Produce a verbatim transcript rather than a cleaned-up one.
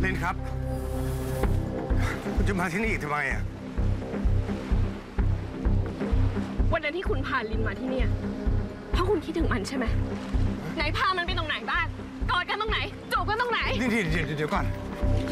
ลินครับคุณจะมาที่นี่อีกทำไมอ่ะวันนั้นที่คุณพาลินมาที่เนี่ยเพราะคุณคิดถึงมันใช่ไหมไหนพามันไปตรงไหนบ้างกอดกันตรงไหนจูบกันตรงไหนนี่เดี๋ยวเดี๋ยวก่อน